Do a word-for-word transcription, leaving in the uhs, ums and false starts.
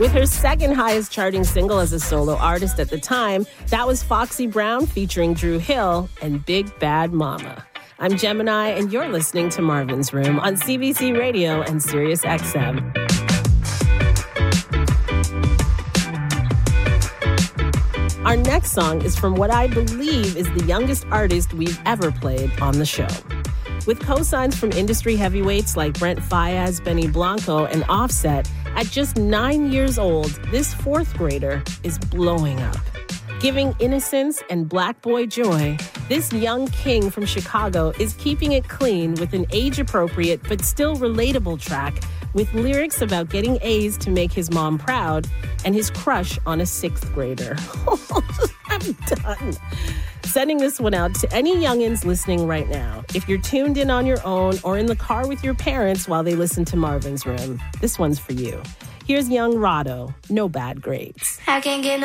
With her second highest charting single as a solo artist at the time, that was Foxy Brown featuring Dru Hill and Big Bad Mama. I'm Gemini, and you're listening to Marvin's Room on C B C Radio and Sirius X M. Our next song is from what I believe is the youngest artist we've ever played on the show. With cosigns from industry heavyweights like Brent Faiyaz, Benny Blanco, and Offset, at just nine years old, this fourth grader is blowing up. Giving innocence and black boy joy, this young king from Chicago is keeping it clean with an age-appropriate but still relatable track with lyrics about getting A's to make his mom proud and his crush on a sixth grader. I'm done. Sending this one out to any youngins listening right now. If you're tuned in on your own or in the car with your parents while they listen to Marvin's Room, this one's for you. Here's young Rado, No Bad Grades. I can't get no